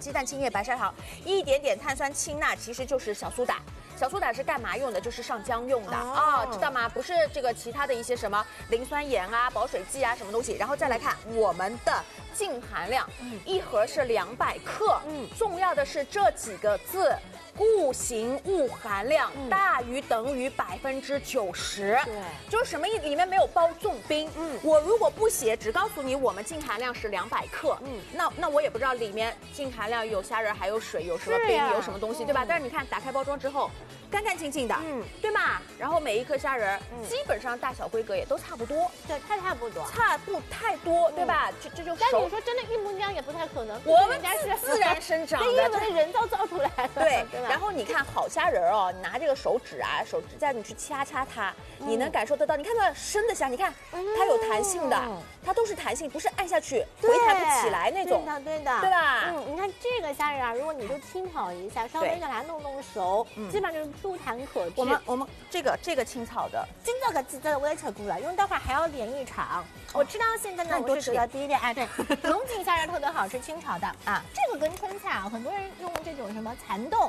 鸡蛋清液、白砂糖，一点点碳酸氢钠，其实就是小苏打。小苏打是干嘛用的？就是上浆用的啊，知道吗？不是这个其他的一些什么磷酸盐啊、保水剂啊什么东西。然后再来看我们的净含量，一盒是200克。重要的是这几个字。固形物含量大于等于90%，对，就是什么意思？里面没有包重冰。我如果不写，只告诉你我们净含量是200克，那我也不知道里面净含量有虾仁，还有水，有什么冰，有什么东西，对吧？但是你看，打开包装之后，干干净净的，对吧？然后每一颗虾仁基本上大小规格也都差不多， 对，差不多， 差不太多，对吧？这就。 但你说真的，一模一样也不太可能。 我们家是自然生长的， 这是人造出来的， 对。然后你看好虾仁哦，你拿这个手指甲你去掐它，你能感受得到。你看到生的虾，你看它有弹性的，它都是弹性，不是按下去回弹不起来那种。 对的， 对吧？ 你看这个虾仁啊，如果你就清炒一下，稍微给它弄熟，基本上就是Q弹可治。 我们这个清炒的， 这个我也扯过了，因为待会儿还要连一场。我吃到现在呢，我是觉得第一点，哎，对，龙井虾仁特别好吃，清炒的啊，这个跟春菜啊，很多人用这种什么蚕豆。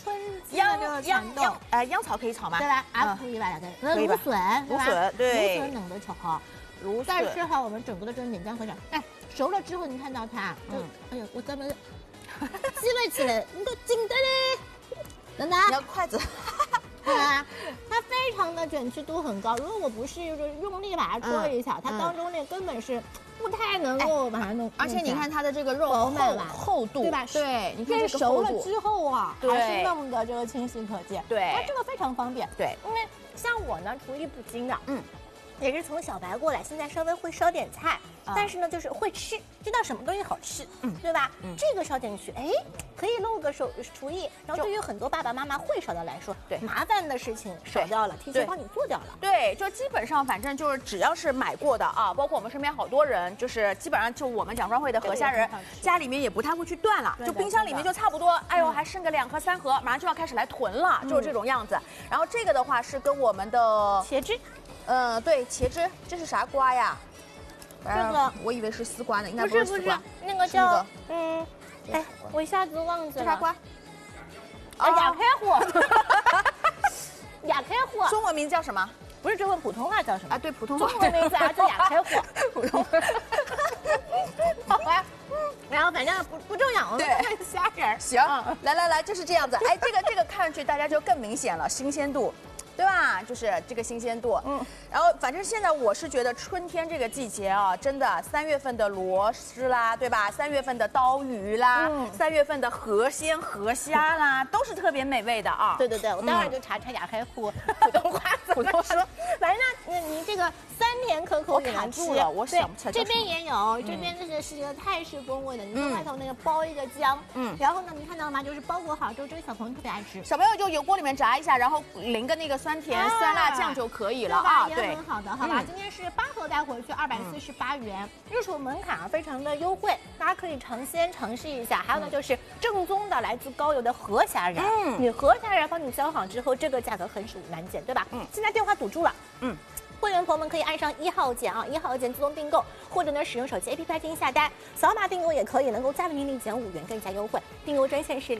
秧草可以炒吗？ 对吧？可以吧？对，芦笋， 芦笋，对， 芦笋冷的炒，再吃好我们整个的蒸点酱和酱，哎，熟了之后你看到它，哎呦，我咱们吸了起来，你都紧的嘞，等等， 你要筷子。 它非常的卷曲度很高，如果我不是用力把它戳一下，它当中那根本是不太能够把它弄。 而且你看它的这个肉厚度， 对吧？ 对，你看熟了之后啊，还是那么的这个清晰可见。 对， 它这个非常方便。 对， 因为像我呢，厨艺不精的，也是从小白过来，现在稍微会烧点菜，但是呢，就是会吃，知道什么东西好吃，对吧？这个烧进去，哎，可以露个厨艺。然后对于很多爸爸妈妈会烧的来说，对麻烦的事情少掉了，提前帮你做掉了。 对，就基本上反正就是只要是买过的啊，包括我们身边好多人，就是基本上就我们蒋庄会的河虾仁，家里面也不太会去断了，就冰箱里面就差不多，哎呦还剩个2盒3盒，马上就要开始来囤了，就是这种样子。然后这个的话是跟我们的茄汁。 对，茄汁，这是啥瓜呀？ 这个我以为是丝瓜呢，应该不是丝瓜， 那个叫哎，我一下子忘记了。 这啥瓜？ 雅开货，雅开货， 中文名叫什么？ 不是中文，普通话叫什么啊？对，普通话中文名字啊叫雅开货， 普通话。 好吧。然后反正不重要，我们看虾仁。 行，来，就是这样子。哎，这个看上去大家就更明显了，新鲜度。对吧？就是这个新鲜度，然后反正现在我是觉得春天这个季节啊，真的3月份的螺蛳啦，对吧？3月份的刀鱼啦，3月份的河鲜、河虾啦，都是特别美味的啊。 对，我当然就查雅开户普通话怎么说。反正呢，你这个3年可口也能吃。 我想不起来。 这边也有，这边是一个泰式风味的，你从外头那个包一个浆，然后呢，你看到吗？就是包裹好之后，这个小朋友特别爱吃。 小朋友就油锅里面炸一下，然后淋个那个酸甜酸辣酱就可以了啊， 对，也很好的，好吧？今天是8盒带回去248元，入手门槛啊非常的优惠，大家可以尝试一下。还有呢，就是正宗的来自高邮的河虾仁，你河虾仁帮你浇好之后，这个价格很属难见，对吧？现在电话堵住了，会员朋友们可以按上1号键啊，1号键自动订购，或者呢使用手机 APP 进行下单，扫码订购也可以，能够加零零减5元，更加优惠。订购专线是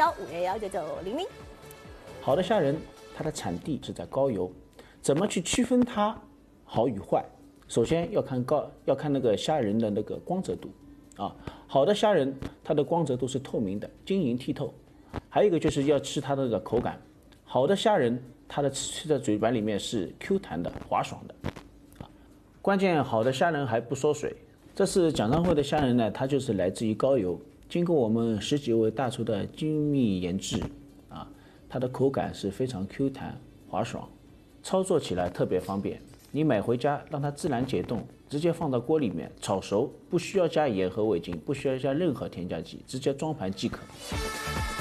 0215119900。 好的虾仁，它的产地是在高邮，怎么去区分它好与坏？首先要看那个虾仁的那个光泽度啊。好的虾仁，它的光泽度是透明的，晶莹剔透。还有一个就是要吃它的那个口感，好的虾仁，它的吃在嘴巴里面是 Q 弹的、滑爽的。关键好的虾仁还不缩水。这次蒋庄会的虾仁呢，它就是来自于高邮，经过我们10几位大厨的精密研制啊，它的口感是非常 Q 弹、滑爽。操作起来特别方便，你买回家让它自然解冻，直接放到锅里面炒熟，不需要加盐和味精，不需要加任何添加剂，直接装盘即可。